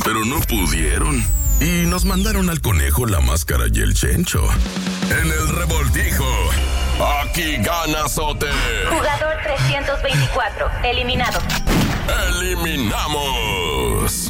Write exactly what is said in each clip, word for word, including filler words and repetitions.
pero no pudieron. Y nos mandaron al conejo, la máscara y el chencho. En el revoltijo, aquí gana Sote. Jugador trescientos veinticuatro, eliminado. ¡Eliminamos!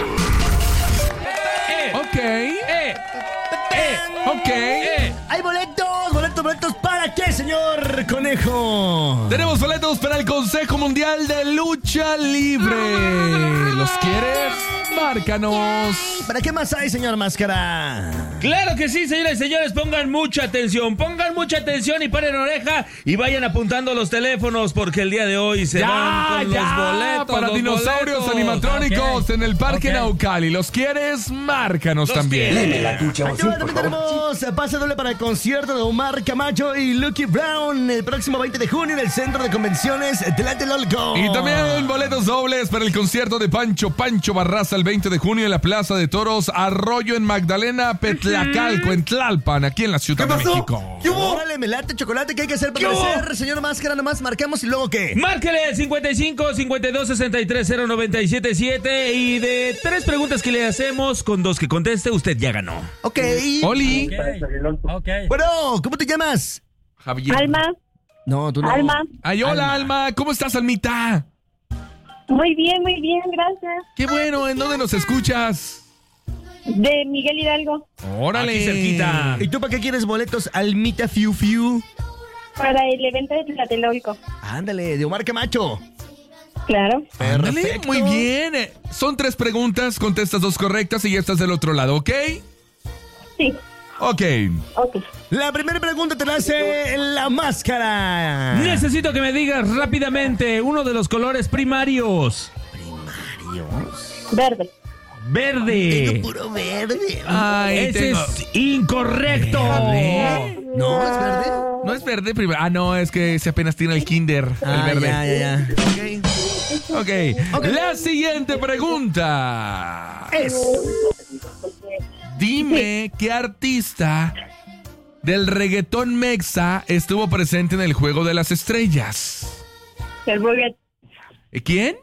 Eh, ok, eh, eh, ok. Eh. Hay boletos, boletos, boletos. ¿Para qué, señor conejo? Tenemos boletos para el Consejo Mundial de Lucha Libre. ¿Los quieres? Márcanos. ¿Para qué más hay, señor Máscara? Claro que sí, señores y señores, pongan mucha atención, pongan mucha atención y paren oreja y vayan apuntando los teléfonos porque el día de hoy se ya, van con ya, los boletos. para los dinosaurios boletos. animatrónicos Okay. en el Parque Okay. Naucali. ¿Los quieres? Márcanos Los también. quiere. Aquí también tenemos pase doble para el concierto de Omar Camacho y Lucky Brown el próximo veinte de junio en el Centro de Convenciones Tlatelolco. Y también boletos dobles para el concierto de Pancho Pancho Barraza el veinte de junio en la Plaza de Toros Arroyo en Magdalena, Petlacalco, en Tlalpan, aquí en la Ciudad de México. Órale, me late chocolate. ¿Qué hay que hacer para aparecer, señor Máscara? Nomás marcamos y luego ¿qué? Márquele cincuenta y cinco, cincuenta y dos, sesenta y tres, cero noventa y siete siete y de tres preguntas que le hacemos, con dos que conteste, usted ya ganó. Ok. Oli. Okay. Bueno, ¿cómo te llamas? Javier. Alma, No, tú no. Alma. Ay, hola, Alma. ¿Cómo estás, Almita? Muy bien, muy bien, gracias. Qué bueno. ¿En dónde nos escuchas? De Miguel Hidalgo, Órale. Aquí cerquita. ¿Y tú para qué quieres boletos, Almita Fiu Fiu? para el evento de Tlatelolco. Ándale, de Omar Camacho. Claro. Ándale, Perfecto. muy bien. Eh, Son tres preguntas, contestas dos correctas y ya estás del otro lado, ¿ok? Sí, Ok. ok. La primera pregunta te la hace la Máscara. Necesito que me digas rápidamente uno de los colores primarios. Verde. Tengo Verde. puro verde. Ay, Ese tengo- es incorrecto. ¿No es verde? No es verde primero. Ah, no, es que se apenas tiene el kinder, el Ah, verde. ya, ya, ya. Ok. Ok. La siguiente pregunta. Es. Dime qué artista del reggaetón mexa estuvo presente en el Juego de las Estrellas. El bogueto. ¿Quién?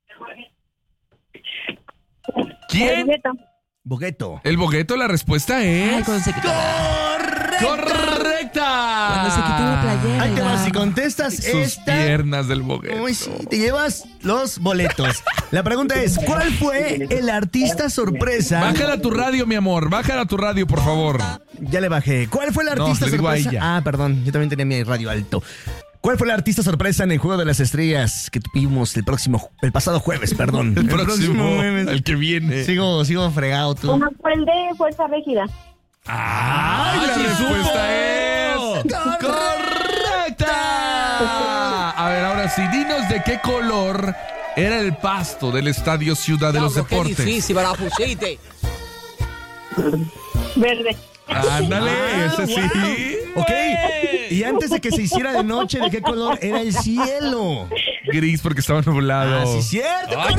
El ¿Quién? bogueto. Bogueto. El bogueto, la respuesta es... ¡Correcto! ¡Correcta! Cuando se quitó la playera. Ahí te vas, si Iván. contestas Sus esta... piernas del bogueto. Uy, sí, te llevas los boletos. La pregunta es, ¿cuál fue el artista sorpresa? Bájala tu radio, mi amor. Bájala tu radio, por favor. Ya le bajé. ¿Cuál fue el No, artista le digo a sorpresa? ella. Ah, perdón, yo también tenía mi radio alto. ¿Cuál fue el artista sorpresa en el Juego de las Estrellas que tuvimos el próximo, el pasado jueves, perdón? El próximo, jueves. el que viene. Sigo, sigo fregado tú. Uno fue el de Fuerza Régida. ¡Ay, la sí respuesta es... ¡Correcto! ¡Correcta! A ver, ahora sí, dinos de qué color era el pasto del Estadio Ciudad de los Deportes. Qué difícil, me la pusiste. Verde. Ándale, Ah, ese sí. Ok, y antes de que se hiciera de noche, ¿de qué color era el cielo? Gris porque estaba nublado. Ah, sí, cierto. Ay,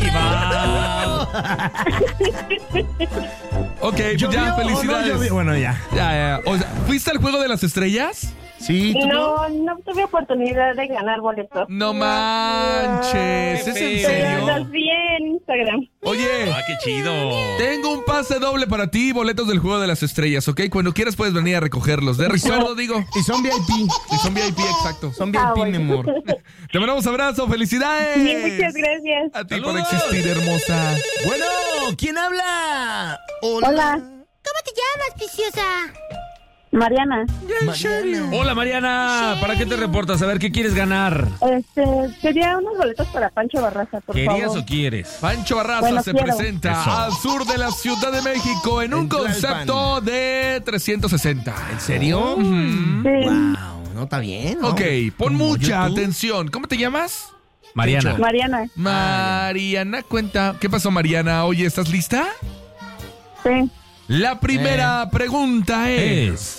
Ok, pues ¿Llovió ya, o no felicidades. llovió? Bueno, ya. Ya, ya. O sea, ¿fuiste al Juego de las Estrellas? Sí, ¿tú No, no tuve oportunidad de ganar boletos. No manches, ¿es en Qué Pero serio? los vi en Instagram. Oye, Ah, qué chido. tengo un pase doble para ti y boletos del Juego de las Estrellas, ¿ok? Cuando quieras puedes venir a recogerlos. De recuerdo, digo. Y son V I P. Y son V I P, exacto. Son V I P, Ah, mi bueno. amor. Te mandamos abrazo, felicidades. Muchas gracias. A ti por Saludos. existir, hermosa. Bueno, ¿quién habla? Hola, ¿Cómo te llamas, preciosa? Mariana. Mariana. Hola, Mariana. ¿Para qué te reportas? A ver, ¿qué quieres ganar? Este, quería unos boletos para Pancho Barraza, por ¿Querías favor. o quieres? Pancho Barraza Bueno, se quiero. presenta Eso. al sur de la Ciudad de México en un En Tlalpan. concepto de trescientos sesenta. ¿En serio? Sí. Wow, no está bien, ¿no? Ok, pon Como mucha YouTube. atención. ¿Cómo te llamas? Mariana. Mariana. Mariana, cuenta. ¿Qué pasó, Mariana? Oye, ¿estás lista? Sí. La primera pregunta es...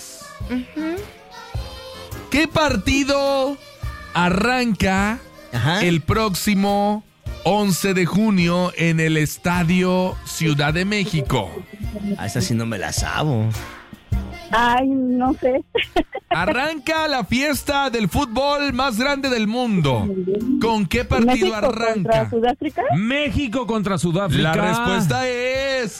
¿Qué partido arranca Ajá. el próximo once de junio en el Estadio Ciudad de México? Ah, esa sí no me la sabo. Ay, no sé. Arranca la fiesta del fútbol más grande del mundo. ¿Con qué partido México arranca? contra Sudáfrica. México contra Sudáfrica. La respuesta es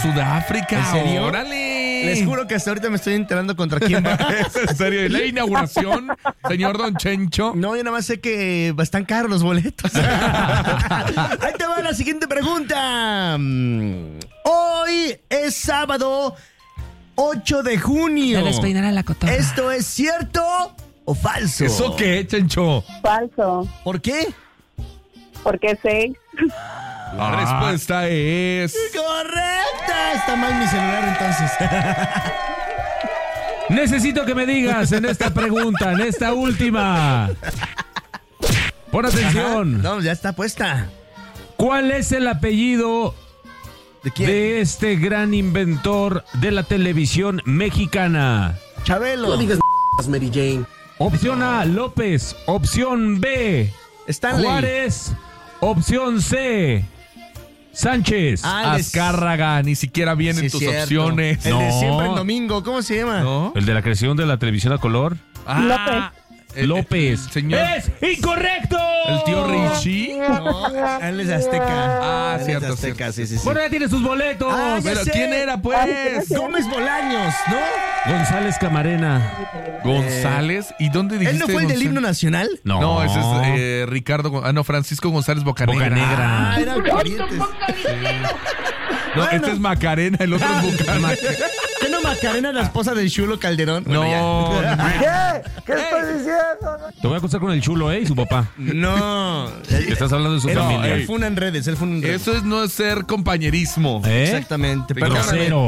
Sudáfrica. ¿En serio? ¡Órale! Les juro que hasta ahorita me estoy enterando contra quién va. ¿Es en serio? ¿La inauguración, señor Don Chencho? No, yo nada más sé que están caros los boletos. Ahí te va la siguiente pregunta. Hoy es sábado ocho de junio. Le despeinará la cotorra. ¿Esto es cierto o falso? ¿Eso qué, Chencho? Falso. ¿Por qué? Porque seis. La respuesta es... ¡Correcta! Está mal mi celular entonces. Necesito que me digas en esta pregunta, en esta última. Pon atención. No, ya está puesta. ¿Cuál es el apellido ¿De quién? de este gran inventor de la televisión mexicana? Chabelo. Mary Jane. Opción A, López. Opción B, Stanley. Juárez. Opción C, Sánchez. Ah, el de- Azcárraga, ni siquiera vienen Sí, tus cierto. opciones. El de No. siempre en domingo, ¿cómo se llama? ¿No? El de la creación de la televisión a color. Ah, el- López. el señor... ¡Es incorrecto! ¿El tío Richie? No, él es de Azteca. Ah, Él es cierto, de Azteca, cierto. sí, sí, sí. Bueno, ya tienes tus boletos. Ah, ya ¿Pero sé. quién era, pues? Gómez Bolaños, ¿no? González Camarena. González. ¿Y dónde dijiste ¿Él no fue el del González? himno nacional? No, No, ese es eh, Ricardo... Gon- Ah, no, Francisco González Bocanegra. Bocanegra. Ah, eran parientes. No, Bueno. este es Macarena, el otro es Bocanegra. ¿Qué no Macarena, la esposa del Chulo Calderón? No, Bueno, ya. no, no. Te voy a acusar con el chulo, ¿eh? Y su papá. No. Que estás hablando de su Él, familia. él fue una en redes, él fue una en redes. Eso es no es ser compañerismo. ¿Eh? Exactamente. Perdóname. Grosero.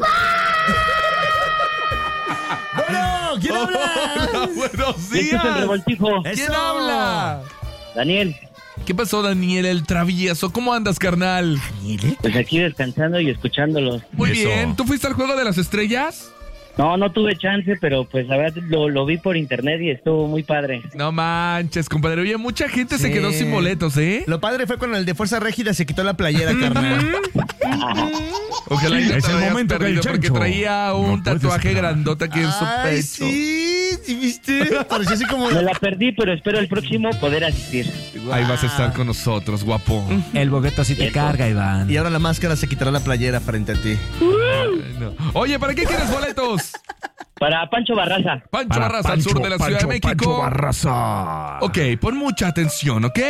Bueno, ¿quién habla? Hola, buenos Este es el días. revoltijo. ¿Quién Eso. habla? Daniel, ¿Qué pasó, Daniel, el travieso? ¿Cómo andas, carnal? pues aquí descansando y escuchándolos. Muy Eso. bien. ¿Tú fuiste al Juego de las Estrellas? No, no tuve chance, pero pues la verdad lo, lo vi por internet y estuvo muy padre. No manches, compadre. Oye, mucha gente se Sí. quedó sin boletos, ¿eh? Lo padre fue cuando el de Fuerza Régida se quitó la playera, carnal. Ojalá y no Es te el lo hayas momento que el perdido, porque Chencho traía un no puedes tatuaje esperar. grandote aquí en su Ay, pecho. sí, ¿sí viste? Pareció así como... Me la perdí, pero espero el próximo poder asistir. Ahí vas a estar con nosotros, guapo. El bogueto sí te Eso. carga, Iván. Y ahora la máscara se quitará la playera frente a ti. No. Oye, ¿para qué quieres boletos? Para Pancho Barraza. Pancho Para Barraza, al Pancho, sur de la Ciudad de Pancho, México. Pancho Barraza. Ok, pon mucha atención, ¿ok?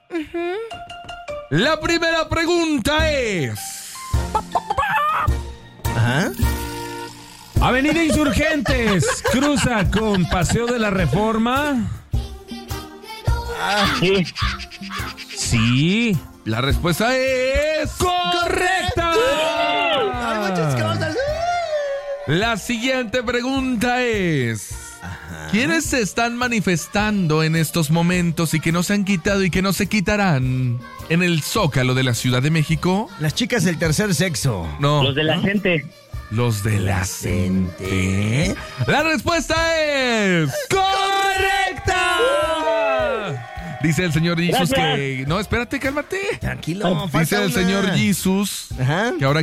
La primera pregunta es... Ajá. Avenida Insurgentes cruza con Paseo de la Reforma. Sí. Sí. La respuesta es... ¡Correcta! Hay muchas cosas. La siguiente pregunta es... ¿Quiénes se están manifestando en estos momentos y que no se han quitado y que no se quitarán en el Zócalo de la Ciudad de México? Las chicas del tercer sexo. No. Los de la gente. Los de la gente. La respuesta es... ¡Correcta! Dice el señor Jesus Gracias. que... No, espérate, cálmate. Tranquilo, Dice falta el una. señor Jesus Ajá. que ahora